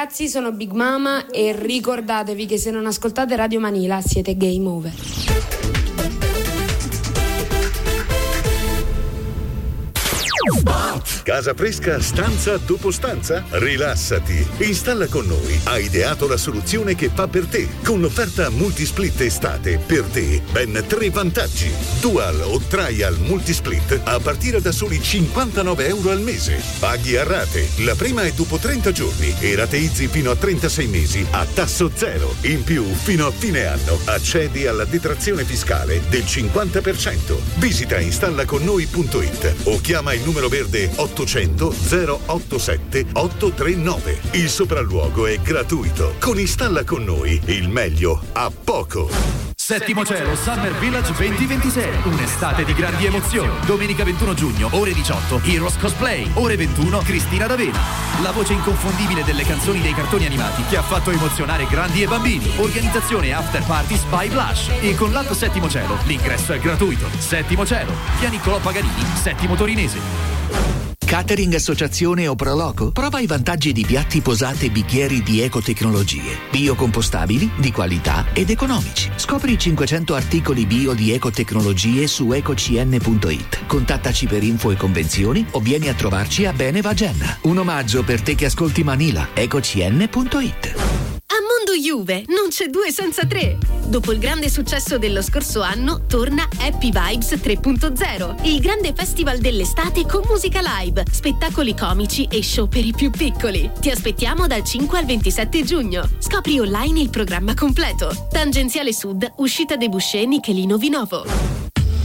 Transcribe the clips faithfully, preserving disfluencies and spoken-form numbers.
Ragazzi, sono Big Mama e ricordatevi che se non ascoltate Radio Manila siete game over. Casa fresca stanza dopo stanza? Rilassati. Installa con noi. Ha ideato la soluzione che fa per te. Con l'offerta Multisplit estate per te ben tre vantaggi. Dual o Trial Multisplit a partire da soli cinquantanove euro al mese. Paghi a rate. La prima è dopo trenta giorni e rateizzi fino a trentasei mesi a tasso zero. In più, fino a fine anno accedi alla detrazione fiscale del cinquanta per cento. Visita installaconnoi punto it o chiama il numero verde ottocento zero ottantasette ottocentotrentanove. Il sopralluogo è gratuito. Con Installa con noi il meglio a poco. Settimo Cielo Summer Village duemilaventisei. Un'estate di grandi emozioni. Domenica ventuno giugno, ore diciotto, Heroes Cosplay. Ore ventuno, Cristina D'Avena. La voce inconfondibile delle canzoni dei cartoni animati che ha fatto emozionare grandi e bambini. Organizzazione After Parties by Blush. E con l'app Settimo Cielo l'ingresso è gratuito. Settimo Cielo, via Niccolò Paganini, Settimo Torinese. Catering Associazione o Proloco? Prova i vantaggi di piatti, posate e bicchieri di ecotecnologie, biocompostabili, di qualità ed economici. Scopri i cinquecento articoli bio di ecotecnologie su ecocn punto it. Contattaci per info e convenzioni o vieni a trovarci a Bene Vagenna. Un omaggio per te che ascolti Manila. ecocn punto it. A Mondo Juve non c'è due senza tre. Dopo il grande successo dello scorso anno, torna Happy Vibes tre punto zero, il grande festival dell'estate con musica live, spettacoli comici e show per i più piccoli. Ti aspettiamo dal cinque al ventisette giugno. Scopri online il programma completo. Tangenziale Sud, uscita dei Buscè, Nichelino Vinovo.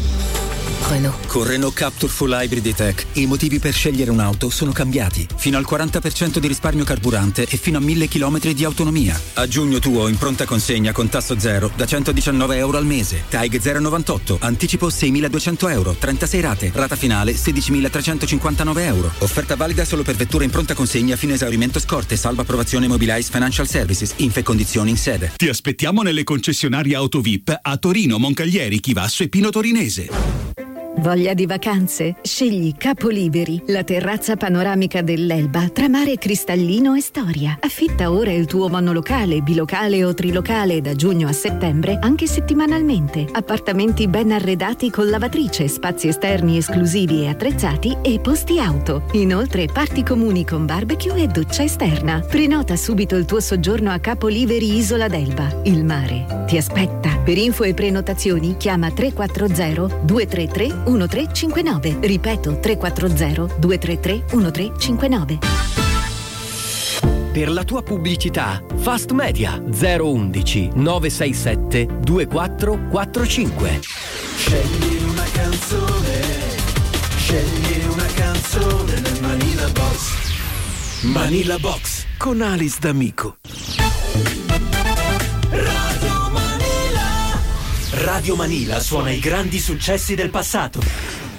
Renault. Con Renault Captur Full Hybrid E-Tech i motivi per scegliere un'auto sono cambiati. Fino al quaranta per cento di risparmio carburante e fino a mille chilometri di autonomia. A giugno tuo in pronta consegna con tasso zero da centodiciannove euro al mese. T A I G zero novantotto, anticipo seimiladuecento euro, trentasei rate, rata finale sedicimilatrecentocinquantanove euro. Offerta valida solo per vetture in pronta consegna fino a esaurimento scorte, salvo approvazione Mobilize Financial Services, info e condizioni in sede. Ti aspettiamo nelle concessionarie Auto V I P a Torino, Moncaglieri, Chivasso e Pino Torinese. Voglia di vacanze? Scegli Capoliberi, la terrazza panoramica dell'Elba tra mare cristallino e storia. Affitta ora il tuo monolocale, bilocale o trilocale da giugno a settembre, anche settimanalmente. Appartamenti ben arredati con lavatrice, spazi esterni esclusivi e attrezzati e posti auto. Inoltre parti comuni con barbecue e doccia esterna. Prenota subito il tuo soggiorno a Capoliberi Isola d'Elba. Il mare ti aspetta. Per info e prenotazioni chiama tre quattro zero due tre tre uno tre cinque nove. Ripeto, tre quattro zero due tre tre uno tre cinque nove. Per la tua pubblicità, Fast Media zero undici nove sei sette due quattro quattro cinque. Scegli una canzone, scegli una canzone nel Manila Box. Manila Box con Alice D'Amico. Radio Manila. Radio Manila suona i grandi successi del passato.